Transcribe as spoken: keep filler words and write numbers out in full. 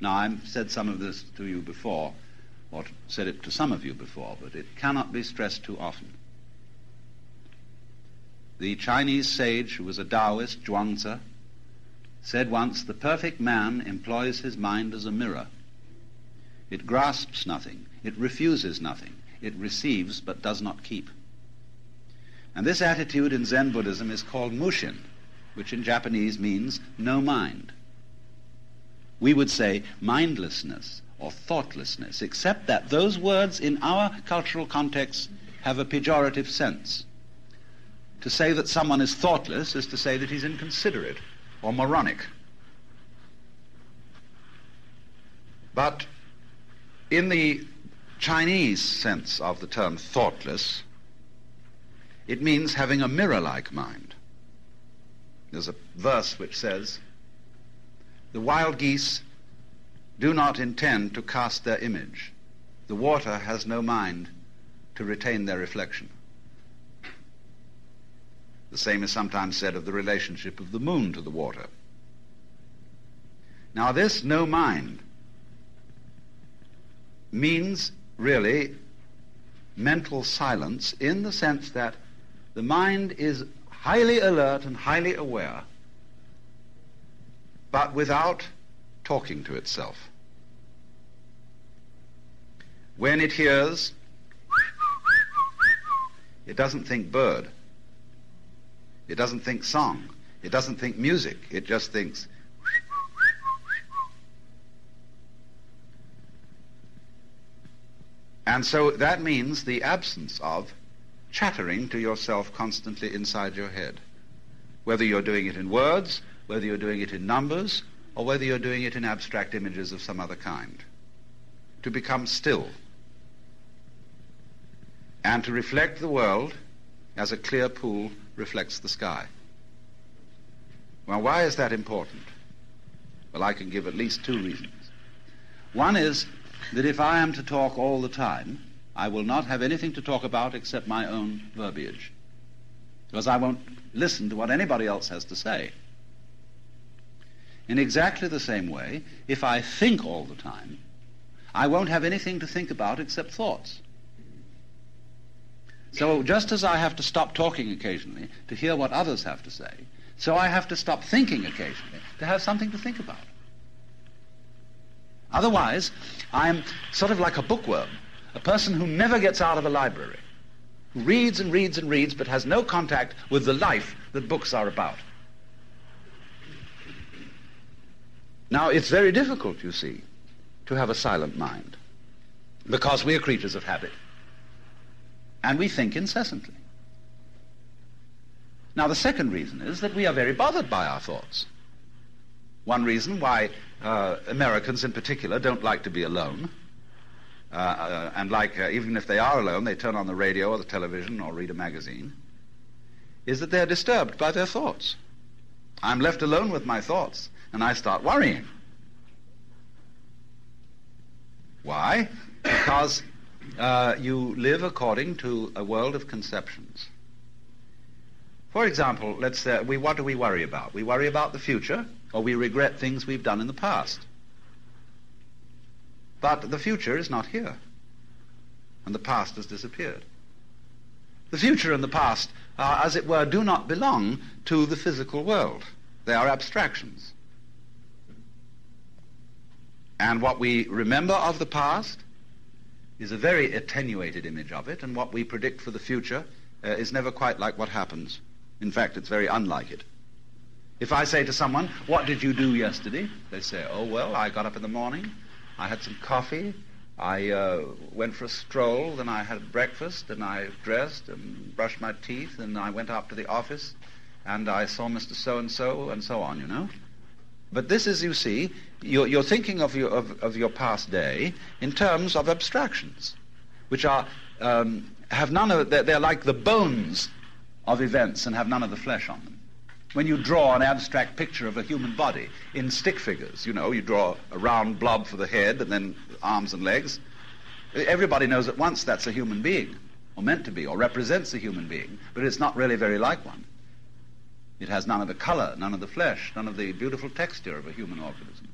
Now, I've said some of this to you before, or said it to some of you before, but it cannot be stressed too often. The Chinese sage, who was a Taoist, Zhuangzi, said once, "The perfect man employs his mind as a mirror. It grasps nothing, it refuses nothing, it receives but does not keep." And this attitude in Zen Buddhism is called Mushin, which in Japanese means no mind. We would say mindlessness or thoughtlessness, except that those words in our cultural context have a pejorative sense. To say that someone is thoughtless is to say that he's inconsiderate or moronic. But in the Chinese sense of the term thoughtless, it means having a mirror-like mind. There's a verse which says, "The wild geese do not intend to cast their image. The water has no mind to retain their reflection." The same is sometimes said of the relationship of the moon to the water. Now, this no mind means really mental silence, in the sense that the mind is highly alert and highly aware, but without talking to itself. When it hears, it doesn't think bird. It doesn't think song. It doesn't think music. It just thinks. And so that means the absence of chattering to yourself constantly inside your head, whether you're doing it in words, whether you're doing it in numbers, or whether you're doing it in abstract images of some other kind. To become still and to reflect the world as a clear pool reflects the sky. Well, why is that important? Well, I can give at least two reasons. One is that if I am to talk all the time, I will not have anything to talk about except my own verbiage, because I won't listen to what anybody else has to say. In exactly the same way, if I think all the time, I won't have anything to think about except thoughts. So just as I have to stop talking occasionally to hear what others have to say, so I have to stop thinking occasionally to have something to think about. Otherwise, I'm sort of like a bookworm, a person who never gets out of a library, who reads and reads and reads but has no contact with the life that books are about. Now, it's very difficult, you see, to have a silent mind, because we are creatures of habit, and we think incessantly. Now, the second reason is that we are very bothered by our thoughts. One reason why uh, Americans in particular don't like to be alone, uh, uh, and like, uh, even if they are alone, they turn on the radio or the television or read a magazine, is that they're disturbed by their thoughts. I'm left alone with my thoughts, and I start worrying. Why? Because uh, you live according to a world of conceptions. For example, let's say, we, what do we worry about? We worry about the future, or we regret things we've done in the past. But the future is not here, and the past has disappeared. The future and the past, uh, as it were, do not belong to the physical world. They are abstractions. And what we remember of the past is a very attenuated image of it, and what we predict for the future uh, is never quite like what happens. In fact, it's very unlike it. If I say to someone, "What did you do yesterday?" they say, "Oh, well, I got up in the morning, I had some coffee, I uh, went for a stroll, then I had breakfast, and I dressed and brushed my teeth, and I went up to the office, and I saw Mister So-and-so," and so on, you know. But this is, you see, you're, you're thinking of your, of, of your past day in terms of abstractions, which are, um, have none of, they're, they're like the bones of events and have none of the flesh on them. When you draw an abstract picture of a human body in stick figures, you know, you draw a round blob for the head and then arms and legs, everybody knows at once that's a human being, or meant to be, or represents a human being, but it's not really very like one. It has none of the color, none of the flesh, none of the beautiful texture of a human organism.